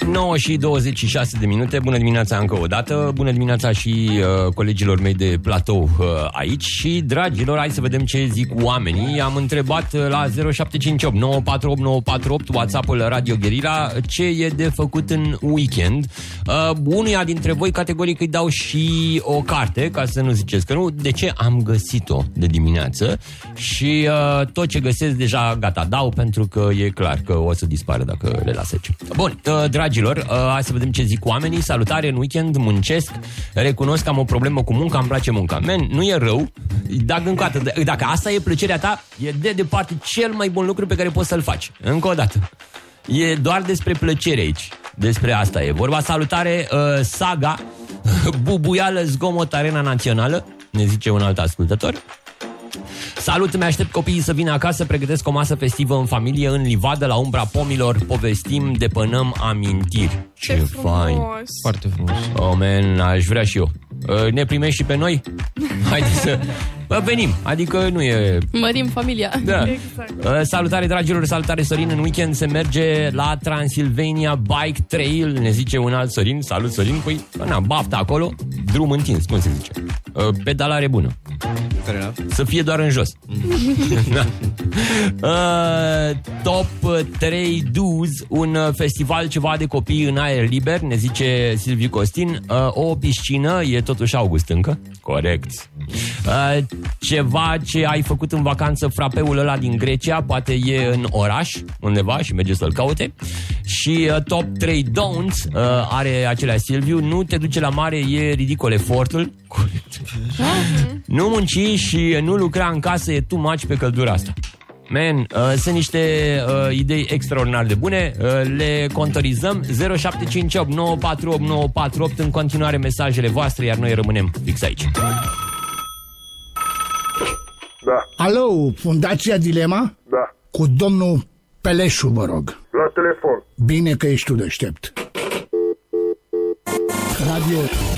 9 și 26 de minute. Bună dimineața încă o dată. Bună dimineața și colegilor mei de platou aici. Și, dragilor, hai să vedem ce zic oamenii. Am întrebat la 0758 948 948 WhatsApp-ul Radio Guerilla ce e de făcut în weekend. Unuia dintre voi categoric îi dau și o carte, ca să nu ziceți că nu. De ce? Am găsit-o de dimineață și tot ce găsesc deja gata dau, pentru că e clar că o să dispară dacă le las aici. Bun, dragilor, hai să vedem ce zic oamenii. Salutare, în weekend muncesc, recunosc că am o problemă cu munca, îmi place munca. Man, nu e rău, dacă asta e plăcerea ta, e de departe cel mai bun lucru pe care poți să-l faci. Încă o dată. E doar despre plăcere aici. Despre asta e vorba. Salutare, Saga, bubuială, zgomot, Arena Națională, ne zice un alt ascultător. Salut, mi-aștept copiii să vină acasă, pregătesc o masă festivă în familie, în livadă, la umbra pomilor, povestim, depănăm amintiri. Ce fain! Foarte frumos. Oh, man, aș vrea și eu. Ne primești și pe noi? Haideți să venim, adică nu e... Mărim familia. Da. Exact. Salutare, dragilor, salutare, Sorin. În weekend se merge la Transylvania Bike Trail, ne zice un alt Sorin. Salut, Sorin. Păi, baftă acolo, drum întins, cum se zice. Pedalare bună. Să fie doar în jos. Top 3 Dues, un festival ceva de copii în aer liber, ne zice Silviu Costin. O piscină, e totuși august încă. Corect. Ceva ce ai făcut în vacanță, frapeul ăla din Grecia, poate e în oraș undeva și merge să-l caute. Și top 3 don'ts are acelea Silviu. Nu te duce la mare, e ridicol efortul. Nu munci și nu lucra în casă, e too much pe căldura asta. Man, sunt niște idei extraordinar de bune. Le contorizăm. 0758 948 948. În continuare mesajele voastre, iar noi rămânem fix aici. Da. Alo, Fundația Dilema? Da. Cu domnul Peleșu, vă rog. La telefon. Bine că ești tu deștept. Radio